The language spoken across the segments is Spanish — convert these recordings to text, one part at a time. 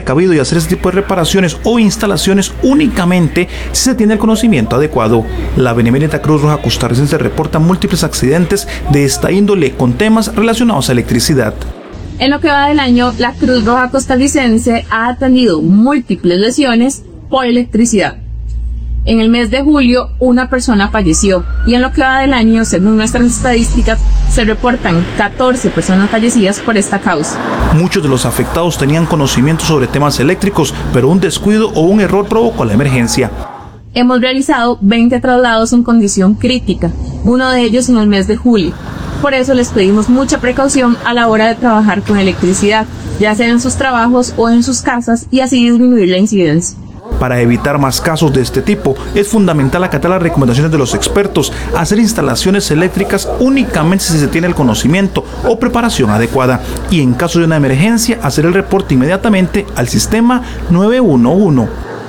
precavido y hacer este tipo de reparaciones o instalaciones únicamente si se tiene el conocimiento adecuado. La Benemérita Cruz Roja Costarricense reporta múltiples accidentes de esta índole con temas relacionados a electricidad. En lo que va del año, la Cruz Roja Costarricense ha atendido múltiples lesiones por electricidad. En el mes de julio, una persona falleció y en lo que va del año, según nuestras estadísticas, se reportan 14 personas fallecidas por esta causa. Muchos de los afectados tenían conocimiento sobre temas eléctricos, pero un descuido o un error provocó la emergencia. Hemos realizado 20 traslados en condición crítica, uno de ellos en el mes de julio. Por eso les pedimos mucha precaución a la hora de trabajar con electricidad, ya sea en sus trabajos o en sus casas, y así disminuir la incidencia. Para evitar más casos de este tipo, es fundamental acatar las recomendaciones de los expertos, hacer instalaciones eléctricas únicamente si se tiene el conocimiento o preparación adecuada y en caso de una emergencia hacer el reporte inmediatamente al sistema 911.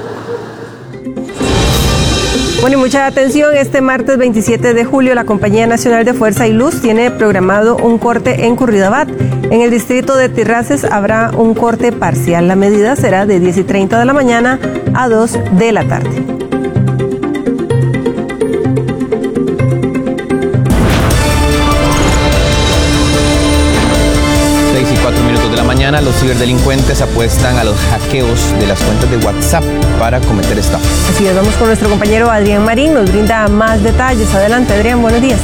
Bueno, y mucha atención, este martes 27 de julio la Compañía Nacional de Fuerza y Luz tiene programado un corte en Curridabat. En el distrito de Tirraces habrá un corte parcial. La medida será de 10:30 de la mañana a 2 de la tarde. Los ciberdelincuentes apuestan a los hackeos de las cuentas de WhatsApp para cometer estafas. Así es, vamos con nuestro compañero Adrián Marín, nos brinda más detalles. Adelante, Adrián, buenos días.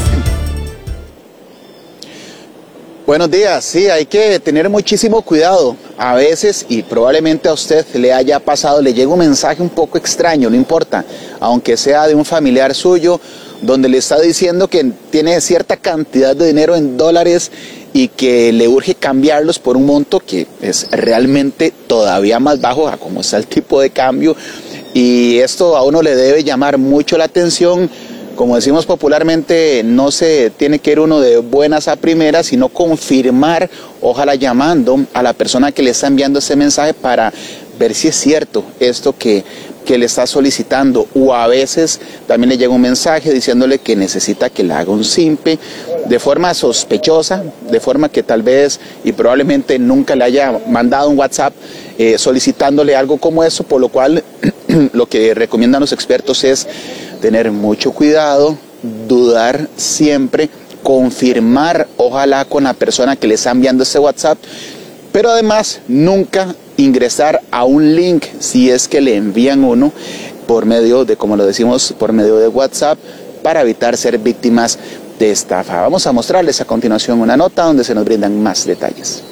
Buenos días, sí, hay que tener muchísimo cuidado. A veces, y probablemente a usted le haya pasado, le llega un mensaje un poco extraño, no importa, aunque sea de un familiar suyo, donde le está diciendo que tiene cierta cantidad de dinero en dólares y que le urge cambiarlos por un monto que es realmente todavía más bajo a como está el tipo de cambio, y esto a uno le debe llamar mucho la atención. Como decimos popularmente, no se tiene que ir uno de buenas a primeras, sino confirmar, ojalá llamando a la persona que le está enviando ese mensaje para ver si es cierto esto que le está solicitando, o a veces también le llega un mensaje diciéndole que necesita que le haga un simpe de forma sospechosa, de forma que tal vez y probablemente nunca le haya mandado un WhatsApp solicitándole algo como eso, por lo cual lo que recomiendan los expertos es tener mucho cuidado, dudar siempre, confirmar ojalá con la persona que le está enviando ese WhatsApp, pero además nunca ingresar a un link si es que le envían uno por medio de, como lo decimos, por medio de WhatsApp, para evitar ser víctimas de estafa. Vamos a mostrarles a continuación una nota donde se nos brindan más detalles.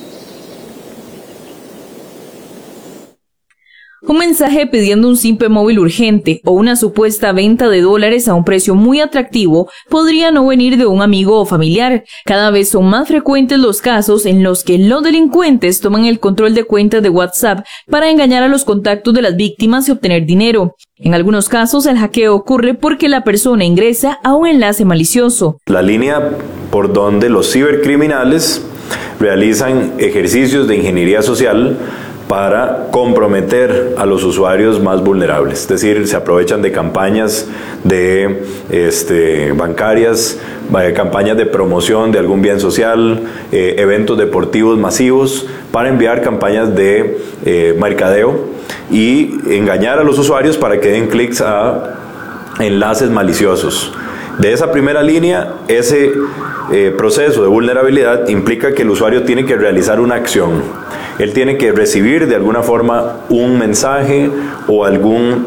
Un mensaje pidiendo un simpe móvil urgente o una supuesta venta de dólares a un precio muy atractivo podría no venir de un amigo o familiar. Cada vez son más frecuentes los casos en los que los delincuentes toman el control de cuentas de WhatsApp para engañar a los contactos de las víctimas y obtener dinero. En algunos casos el hackeo ocurre porque la persona ingresa a un enlace malicioso. La línea por donde los cibercriminales realizan ejercicios de ingeniería social para comprometer a los usuarios más vulnerables, es decir, se aprovechan de campañas de bancarias, campañas de promoción de algún bien social, eventos deportivos masivos, para enviar campañas de mercadeo y engañar a los usuarios para que den clics a enlaces maliciosos. De esa primera línea, ese proceso de vulnerabilidad implica que el usuario tiene que realizar una acción. Él tiene que recibir de alguna forma un mensaje o algún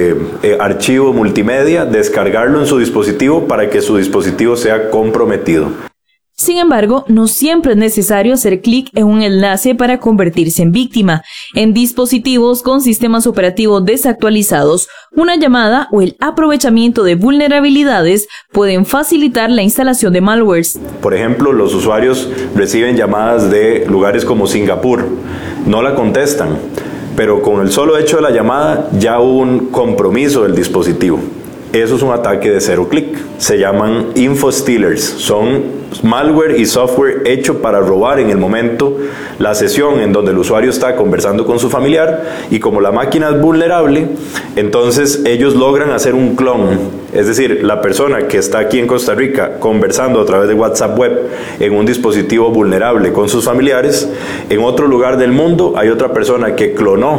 archivo multimedia, descargarlo en su dispositivo para que su dispositivo sea comprometido. Sin embargo, no siempre es necesario hacer clic en un enlace para convertirse en víctima. En dispositivos con sistemas operativos desactualizados, una llamada o el aprovechamiento de vulnerabilidades pueden facilitar la instalación de malwares. Por ejemplo, los usuarios reciben llamadas de lugares como Singapur, no la contestan, pero con el solo hecho de la llamada ya hubo un compromiso del dispositivo. Eso es un ataque de cero clic. Se llaman infostealers. Son malware y software hecho para robar en el momento la sesión en donde el usuario está conversando con su familiar, y como la máquina es vulnerable, entonces ellos logran hacer un clon. Es decir, la persona que está aquí en Costa Rica conversando a través de WhatsApp web en un dispositivo vulnerable con sus familiares, en otro lugar del mundo hay otra persona que clonó